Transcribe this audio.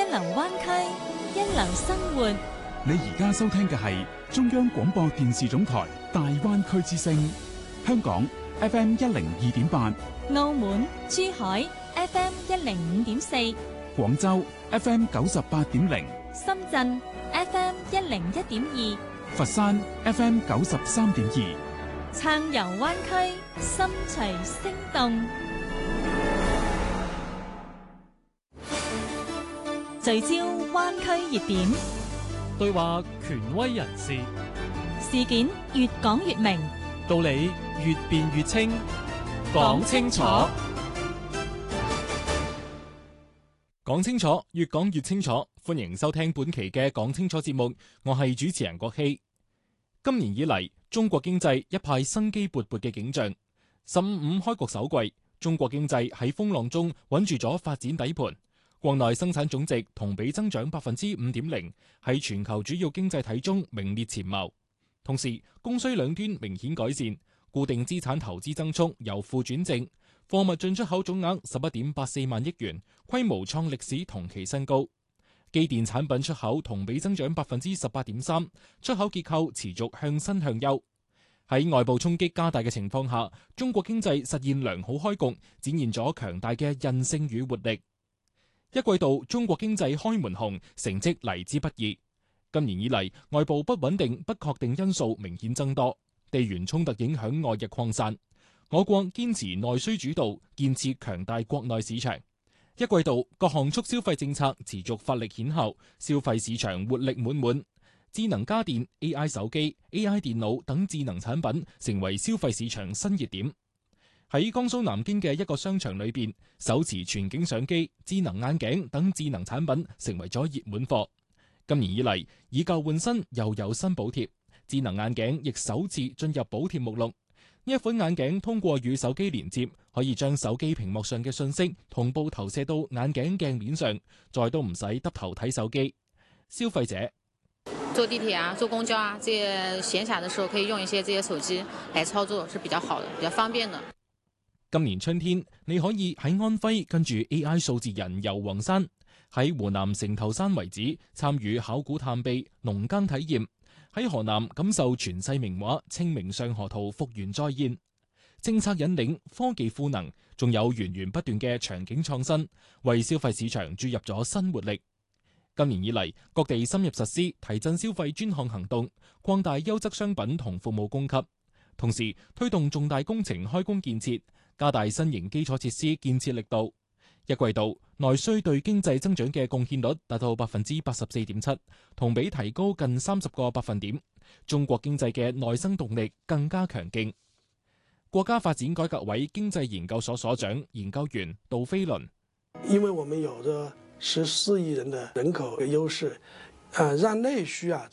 流灣區，一流生活。 你而家收聽嘅係中央廣播電視總台大灣區之聲，香港 FM 102.8， 澳門、珠海 FM 105.4， 廣州 FM 98.0， 深圳 FM 101.2， 佛山 FM 93.2， 暢遊灣區，心隨聲動。聚焦灣區熱點， 對話權威人士， 事件越講越明， 道理越辯越清，講清楚，講清楚，越講越清楚。歡迎收聽本期嘅講清楚節目，我係主持人郭希。今年以嚟，中國經濟一派生機勃勃嘅景象。15開局首季，中國經濟喺風浪中穩住咗發展底盤。國內生產總值同比增長 5.0%， 喺全球主要經濟體中名列前茅。同時，供需兩端明顯改善，固定資產投資增速由負轉正，貨物進出口總額 11.84 萬億元，規模創歷史同期新高。機電產品出口同比增長 18.3%， 出口結構持續向新向優。喺外部衝擊加大嘅情況下，中國經濟實現良好開局，展現咗強大嘅韌性與活力。一季度中國經濟開門紅，成績嚟之不易。今年以嚟，外部不穩定、不確定因素明顯增多，地緣衝突影響外溢擴散。我國堅持內需主導，建設強大國內市場。一季度各項促消費政策持續發力顯效，消費市場活力滿滿。智能家電、AI 手機、AI 電腦等智能產品成為消費市場新熱點。喺江蘇南京嘅一個商場裏邊，手持全景相機、智能眼鏡等智能產品成為咗熱門貨。今年以嚟，以舊換新又有新補貼，智能眼鏡亦首次進入補貼目錄。呢一款眼鏡通過與手機連接，可以將手機屏幕上嘅信息同步投射到眼鏡鏡面上，再都唔使耷頭睇手機。消費者坐地鐵啊、坐公交啊，這些閒暇的時候可以用一些這些手機來操作，是比較好的，比較方便的。 今年春天，你可以喺安徽跟住 AI 數字人遊黃山，喺湖南城頭山遺址參與考古探秘、農耕體驗，喺河南感受傳世名畫《清明上河圖》復原再現。政策引領、科技賦能，仲有源源不斷嘅場景創新，為消費市場注入咗新活力。今年以嚟，各地深入實施提振消費專項行動，擴大優質商品同服務供給，同時推動重大工程開工建設，加大新型基礎設施建設力度。一季度內需對經濟增長嘅貢獻率達到 84.7%， 同比提高近30個百分點。中國經濟嘅內生動力更加強勁。國家發展改革委經濟研究所所長研究員杜飛倫： 因為我們有着14億人的人口嘅優勢，讓內需